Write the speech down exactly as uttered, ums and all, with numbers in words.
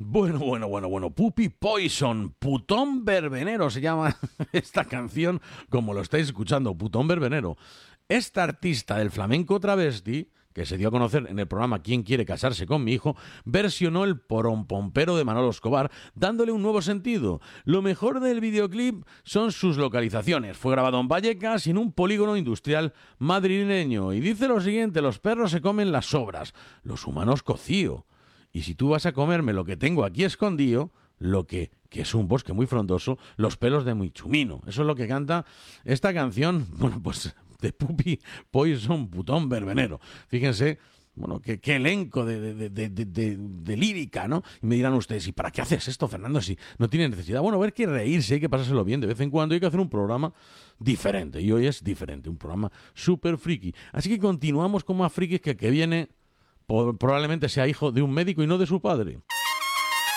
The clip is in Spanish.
Bueno, bueno, bueno, bueno. Puppy Poison, Putón Verbenero se llama esta canción, como lo estáis escuchando, Putón Verbenero. Esta artista del flamenco travesti, que se dio a conocer en el programa ¿Quién quiere casarse con mi hijo?, versionó el porompompero de Manolo Escobar, dándole un nuevo sentido. Lo mejor del videoclip son sus localizaciones. Fue grabado en Vallecas y en un polígono industrial madrileño. Y dice lo siguiente: los perros se comen las sobras, los humanos cocío. Y si tú vas a comerme lo que tengo aquí escondido, lo que, que es un bosque muy frondoso, los pelos de mi chumino. Eso es lo que canta esta canción, bueno, pues de Puppy Poison, Putón Verbenero. Fíjense, bueno, qué, qué elenco de, de, de, de, de, de lírica, ¿no? Y me dirán ustedes, ¿y para qué haces esto, Fernando, si no tiene necesidad? Bueno, a ver, hay que reírse, hay que pasárselo bien de vez en cuando, hay que hacer un programa diferente, y hoy es diferente, un programa súper friki. Así que continuamos con más frikis, que, que viene... probablemente sea hijo de un médico y no de su padre.